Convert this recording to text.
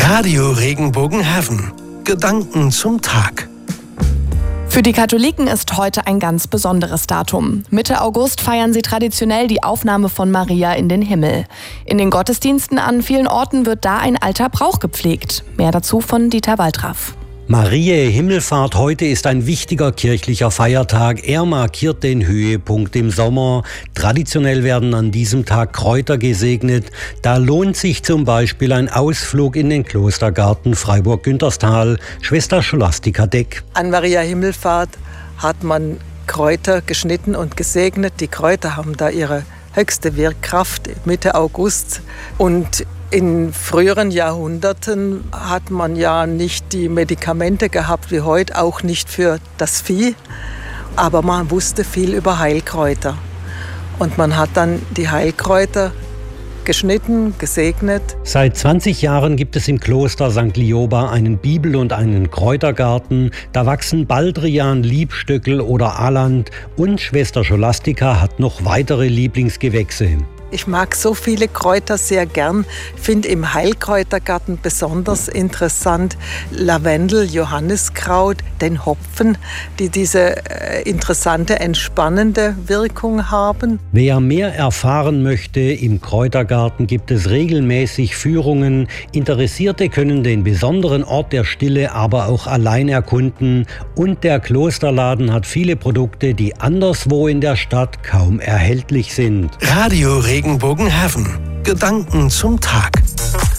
Radio Regenbogen-Heaven. Gedanken zum Tag. Für die Katholiken ist heute ein ganz besonderes Datum. Mitte August feiern sie traditionell die Aufnahme von Maria in den Himmel. In den Gottesdiensten an vielen Orten wird da ein alter Brauch gepflegt. Mehr dazu von Dieter Waltraff. Mariä Himmelfahrt heute ist ein wichtiger kirchlicher Feiertag. Er markiert den Höhepunkt im Sommer. Traditionell werden an diesem Tag Kräuter gesegnet. Da lohnt sich zum Beispiel ein Ausflug in den Klostergarten Freiburg-Günterstal. Schwester Scholastika Deck. An Mariä Himmelfahrt hat man Kräuter geschnitten und gesegnet. Die Kräuter haben da ihre höchste Wirkkraft Mitte August. Und in früheren Jahrhunderten hat man ja nicht die Medikamente gehabt wie heute, auch nicht für das Vieh. Aber man wusste viel über Heilkräuter. Und man hat dann die Heilkräuter geschnitten, gesegnet. Seit 20 Jahren gibt es im Kloster St. Lioba einen Bibel- und einen Kräutergarten. Da wachsen Baldrian, Liebstöckel oder Aland. Und Schwester Scholastika hat noch weitere Lieblingsgewächse. Ich mag so viele Kräuter sehr gern, finde im Heilkräutergarten besonders interessant Lavendel, Johanniskraut, den Hopfen, die diese interessante, entspannende Wirkung haben. Wer mehr erfahren möchte, im Kräutergarten gibt es regelmäßig Führungen. Interessierte können den besonderen Ort der Stille aber auch allein erkunden. Und der Klosterladen hat viele Produkte, die anderswo in der Stadt kaum erhältlich sind. Radio Regenbogen-Heaven. Gedanken zum Tag.